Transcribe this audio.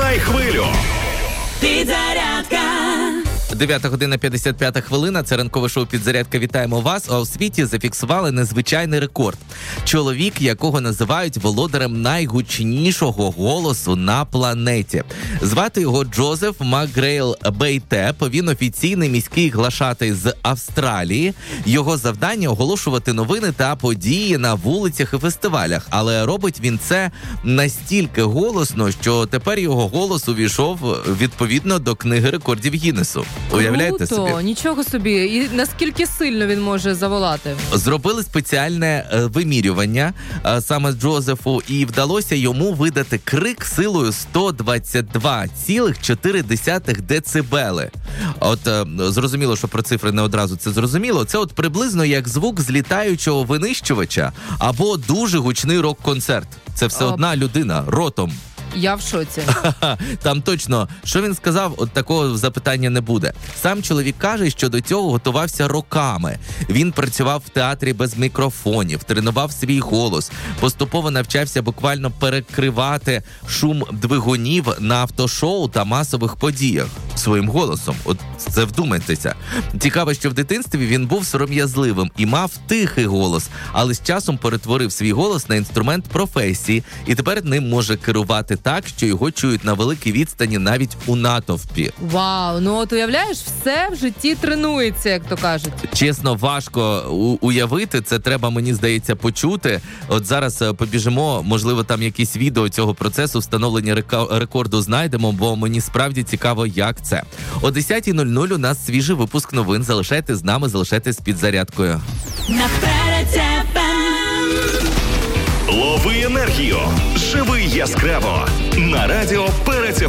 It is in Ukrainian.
Тримай хвилю. Підзарядка. 9 година 55 хвилина. Це ранкове шоу «Підзарядка». Вітаємо вас. А у світі зафіксували незвичайний рекорд. Чоловік, якого називають володарем найгучнішого голосу на планеті. Звати його Джозеф Макгрейл Бейтеп. Він офіційний міський глашатай з Австралії. Його завдання – оголошувати новини та події на вулицях і фестивалях. Але робить він це настільки голосно, що тепер його голос увійшов відповідно до книги рекордів Гіннесу. Уявляєте собі? Нічого собі. І наскільки сильно він може заволати? Зробили спеціальне вимірювання саме Джозефу, і вдалося йому видати крик силою 122,4 децибели. От зрозуміло, що про цифри не одразу це зрозуміло. Це от приблизно як звук злітаючого винищувача або дуже гучний рок-концерт. Це все одна людина, ротом. Я в шоці. Там точно, що він сказав, от такого запитання не буде. Сам чоловік каже, що до цього готувався роками. Він працював в театрі без мікрофонів, тренував свій голос, поступово навчався буквально перекривати шум двигунів на автошоу та масових подіях своїм голосом. От це вдумайтеся. Цікаво, що в дитинстві він був сором'язливим і мав тихий голос, але з часом перетворив свій голос на інструмент професії і тепер ним може керувати так, що його чують на великій відстані навіть у натовпі. Вау, ну от уявляєш, все в житті тренується, як то кажуть. Чесно, важко уявити, це треба, мені здається, почути. От зараз побіжимо, можливо, там якісь відео цього процесу встановлення рекорду знайдемо, бо мені справді цікаво, як це. О 10:00 у нас свіжий випуск новин. Залишайтесь з нами, залишайтесь з підзарядкою. Лови енергію. Живи яскраво. На радіо Перець